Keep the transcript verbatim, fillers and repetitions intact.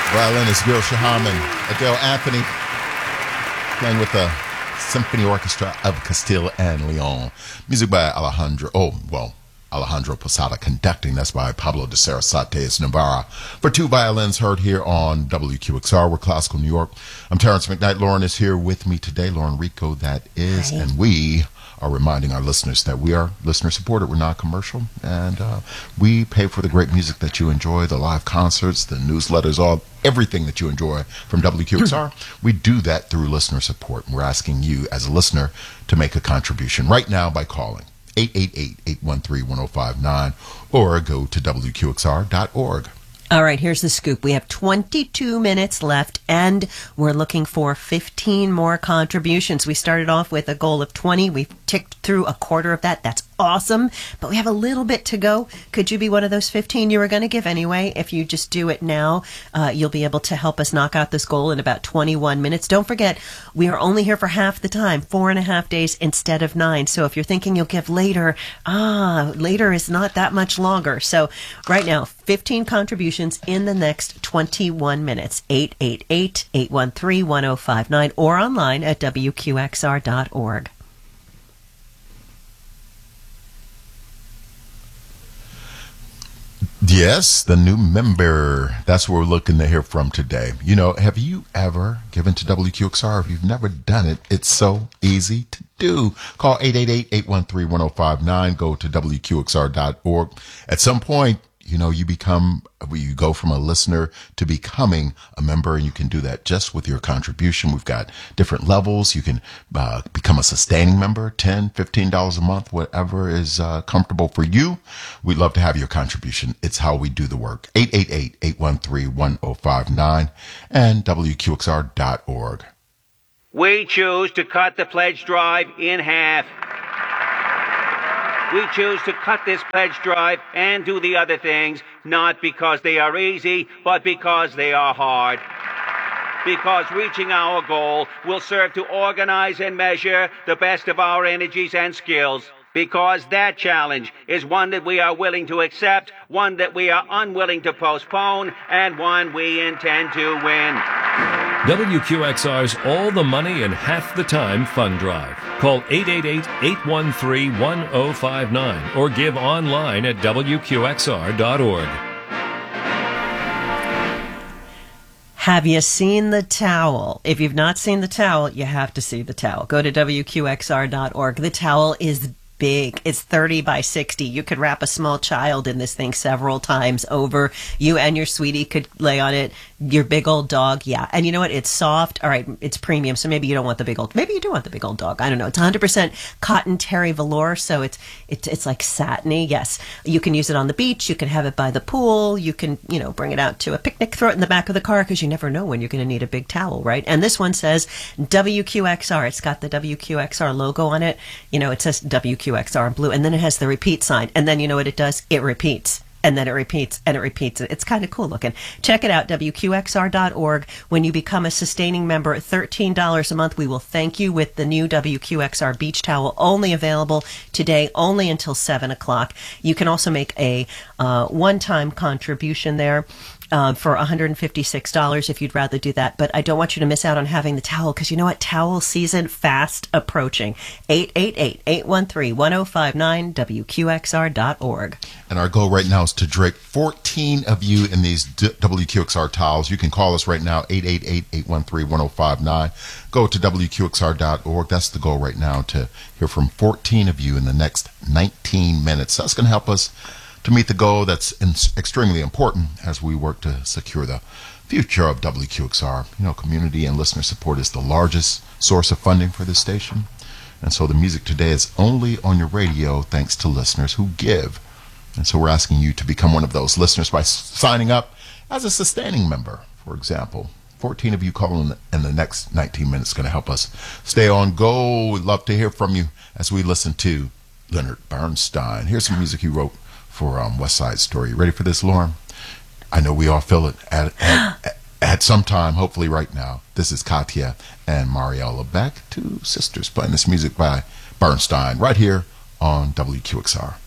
Violinist Gilsha Harmon, Adele Anthony, playing with the Symphony Orchestra of Castile and Leon. Music by Alejandro, oh, well, Alejandro Posada conducting. That's by Pablo de Sarasates Navarra. For two violins heard here on W Q X R, we're Classical New York. I'm Terrence McKnight. Lauren is here with me today. Lauren Rico, that is, Hi. and we are reminding our listeners that we are listener supported. We're not commercial, and uh, we pay for the great music that you enjoy, the live concerts, the newsletters, all everything that you enjoy from W Q X R. We do that through listener support. We're asking you as a listener to make a contribution right now by calling eight eight eight, eight one three, one oh five nine or go to W Q X R dot org. All right, here's the scoop. We have twenty-two minutes left, and we're looking for fifteen more contributions. We started off with a goal of twenty. We've ticked through a quarter of that. That's awesome, but we have a little bit to go. Could you be one of those fifteen you were going to give anyway? If you just do it now, uh, you'll be able to help us knock out this goal in about twenty-one minutes. Don't forget, we are only here for half the time, four and a half days instead of nine. So if you're thinking you'll give later, ah, later is not that much longer. So right now, fifteen contributions in the next twenty-one minutes. eight eight eight, eight one three, one oh five nine or online at W Q X R dot org. Yes, the new member. That's what we're looking to hear from today. You know, have you ever given to W Q X R? If you've never done it, it's so easy to do. Call eight eight eight, eight one three, one oh five nine. Go to W Q X R dot org. At some point, you know, you become, you go from a listener to becoming a member, and you can do that just with your contribution. We've got different levels. You can uh, become a sustaining member, ten dollars, fifteen dollars a month, whatever is uh, comfortable for you. We'd love to have your contribution. It's how we do the work. eight eight eight, eight one three, one oh five nine and W Q X R dot org. We choose to cut the pledge drive in half. We choose to cut this pledge drive and do the other things, not because they are easy, but because they are hard. Because reaching our goal will serve to organize and measure the best of our energies and skills. Because that challenge is one that we are willing to accept, one that we are unwilling to postpone, and one we intend to win. W Q X R's All the Money in Half the Time Fund Drive. Call eight eight eight, eight one three, one oh five nine or give online at W Q X R dot org. Have you seen the towel? If you've not seen the towel, you have to see the towel. Go to W Q X R dot org. The towel is big. It's thirty by sixty. You could wrap a small child in this thing several times over. You and your sweetie could lay on it. Your big old dog, yeah. And you know what? It's soft. All right, it's premium, so maybe you don't want the big old. Maybe you do want the big old dog. I don't know. It's one hundred percent cotton terry velour, so it's it's it's like satiny. Yes, you can use it on the beach. You can have it by the pool. You can you know bring it out to a picnic. Throw it in the back of the car because you never know when you're going to need a big towel, right? And this one says W Q X R. It's got the W Q X R logo on it. You know, it says W Q X R in blue, and then it has the repeat sign. And then you know what it does? It repeats. And then it repeats, and it repeats. It's kind of cool looking. Check it out, W Q X R dot org. When you become a sustaining member at thirteen dollars a month, we will thank you with the new W Q X R beach towel, only available today, only until seven o'clock. You can also make a uh, one-time contribution there. Uh, for one hundred fifty-six dollars if you'd rather do that. But I don't want you to miss out on having the towel because you know what? Towel season fast approaching. eight eight eight, eight one three, one oh five nine, W Q X R dot org. And our goal right now is to drape fourteen of you in these D- W Q X R towels. You can call us right now, eight eight eight, eight one three, one oh five nine. Go to W Q X R dot org. That's the goal right now, to hear from fourteen of you in the next nineteen minutes. That's going to help us to meet the goal that's in, extremely important as we work to secure the future of W Q X R. You know, community and listener support is the largest source of funding for this station. And so the music today is only on your radio thanks to listeners who give. And so we're asking you to become one of those listeners by s- signing up as a sustaining member, for example. fourteen of you calling in the next nineteen minutes is going to help us stay on goal. We'd love to hear from you as we listen to Leonard Bernstein. Here's some music he wrote for um, West Side Story. Ready for this, Lauren? I know we all feel it at, at, at some time, hopefully right now. This is Katia and Mariella Beck, two sisters playing this music by Bernstein right here on W Q X R.